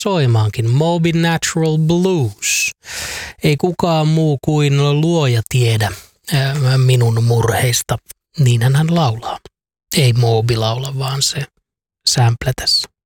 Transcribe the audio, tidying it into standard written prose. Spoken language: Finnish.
soimaankin. Moby Natural Blues. Ei kukaan muu kuin luoja tiedä minun murheista. Niinhän hän laulaa. Ei Moby laula, vaan se sample tässä.